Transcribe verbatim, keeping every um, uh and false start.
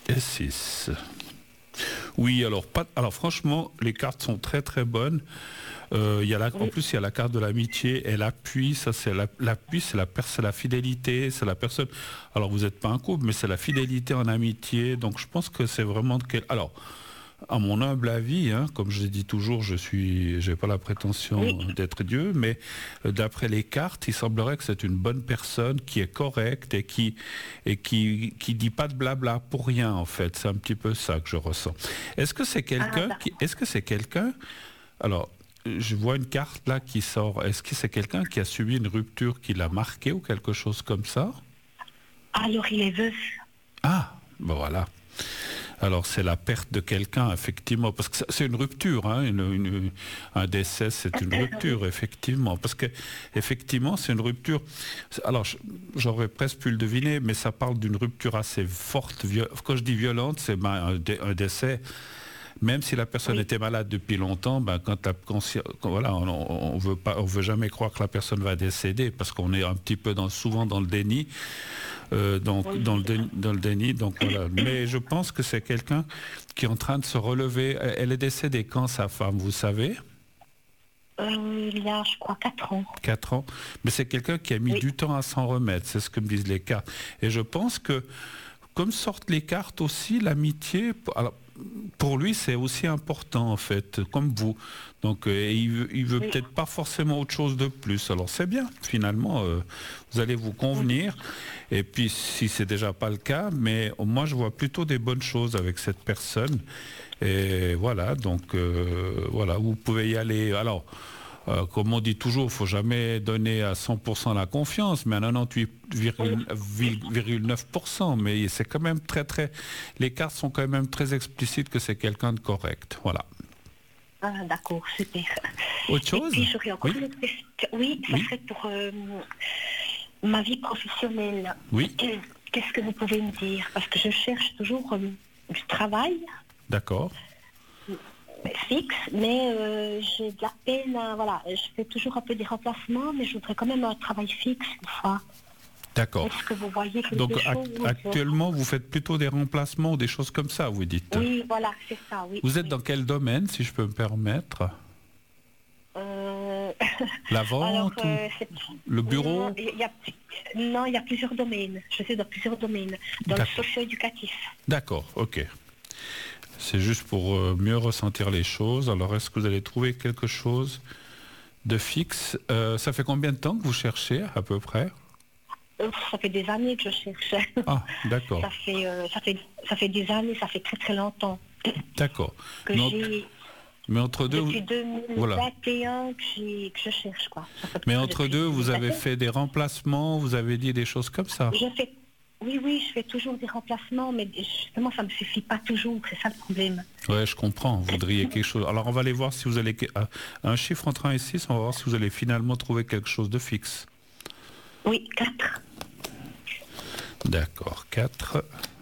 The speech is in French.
et six. Oui, alors, pas, alors franchement, les cartes sont très très bonnes. Euh, il y a la, Oui. En plus, il y a la carte de l'amitié et l'appui. Ça, c'est la, l'appui, c'est la, c'est la fidélité, c'est la personne. Alors, vous n'êtes pas un couple, mais c'est la fidélité en amitié. Donc, je pense que c'est vraiment... Que, alors, à mon humble avis, hein, comme je dis toujours, je suis, j'ai pas la prétention Oui. d'être Dieu, mais euh, d'après les cartes, il semblerait que c'est une bonne personne qui est correcte et qui et qui qui dit pas de blabla pour rien en fait. C'est un petit peu ça que je ressens. Est-ce que c'est quelqu'un Ah, qui, est-ce que c'est quelqu'un alors, je vois une carte là qui sort. Est-ce que c'est quelqu'un qui a subi une rupture qui l'a marqué ou quelque chose comme ça? alors il est veuf. Ah, ben voilà. Alors c'est la perte de quelqu'un, effectivement, parce que c'est une rupture, hein, une, une, un décès, c'est une rupture, effectivement, parce que effectivement c'est une rupture. Alors j'aurais presque pu le deviner, mais ça parle d'une rupture assez forte. Quand je dis violente, c'est ben, un, dé, un décès. Même si la personne oui. était malade depuis longtemps, ben quand la consci... voilà, on, on veut pas, on veut jamais croire que la personne va décéder parce qu'on est un petit peu dans, souvent dans le déni, euh, donc oui. dans, le déni, dans le déni. Donc voilà. Mais je pense que c'est quelqu'un qui est en train de se relever. Elle est décédée quand, sa femme, vous savez? Euh, il y a, je crois, quatre ans. Quatre ans. Mais c'est quelqu'un qui a mis oui. du temps à s'en remettre. C'est ce que me disent les cartes. Et je pense que, comme sortent les cartes aussi, l'amitié. Alors, pour lui, c'est aussi important, en fait, comme vous. Donc, euh, il veut, il veut oui. peut-être pas forcément autre chose de plus. Alors, c'est bien, finalement, euh, vous allez vous convenir. Oui. Et puis, si c'est déjà pas le cas, mais moi, je vois plutôt des bonnes choses avec cette personne. Et voilà, donc, euh, voilà, vous pouvez y aller. Alors, euh, comme on dit toujours, il ne faut jamais donner à cent pour cent la confiance, mais à quatre-vingt-dix-huit virgule neuf pour cent. Mais c'est quand même très, très... Les cartes sont quand même très explicites que c'est quelqu'un de correct. Voilà. Ah, d'accord, super. Autre chose? Et puis, j'aurais encore oui. une question. Oui, ça oui. serait pour euh, ma vie professionnelle. Oui. Qu'est-ce que vous pouvez me dire? Parce que je cherche toujours euh, du travail. D'accord. Fixe, mais euh, j'ai de la peine à, voilà, je fais toujours un peu des remplacements, mais je voudrais quand même un travail fixe une fois. D'accord. Est-ce que vous voyez quelque Donc chose act- actuellement, vous faites plutôt des remplacements ou des choses comme ça, vous dites? Oui, voilà, c'est ça, oui. Vous êtes oui. dans quel domaine, si je peux me permettre? euh... La vente Alors, euh, le bureau? Non, il y a, non, il y a plusieurs domaines. Je suis dans plusieurs domaines. Dans D'accord. le socio-éducatif. D'accord, ok. C'est juste pour euh, mieux ressentir les choses. Alors, est-ce que vous allez trouver quelque chose de fixe? euh, Ça fait combien de temps que vous cherchez, à peu près? euh, Ça fait des années que je cherche. Ah, d'accord. Ça fait, euh, ça fait, ça fait des années, ça fait très très longtemps. D'accord. Que Mais, j'ai... Mais entre deux... Depuis deux mille vingt et un voilà. que, j'ai... que je cherche, quoi. Mais entre deux, vous avez fait des remplacements, vous avez dit des choses comme ça? Je fais... Oui, oui, je fais toujours des remplacements, mais justement, ça ne me suffit pas toujours, c'est ça le problème. Oui, je comprends, vous voudriez quelque chose. Alors, on va aller voir si vous allez... Un chiffre entre un et six, on va voir si vous allez finalement trouver quelque chose de fixe. Oui, quatre. D'accord, quatre.